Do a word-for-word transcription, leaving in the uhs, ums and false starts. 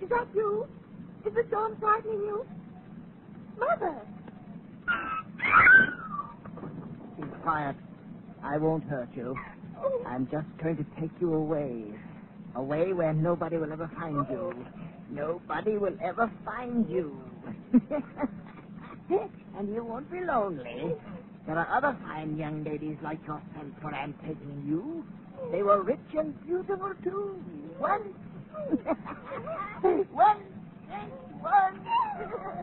Is that you? Is the storm frightening you? Mother! Be quiet. I won't hurt you. Oh. I'm just going to take you away. Away where nobody will ever find you. Nobody will ever find you. And you won't be lonely. There are other fine young ladies like yourself where I'm taking you. They were rich and beautiful, too. One. One. One.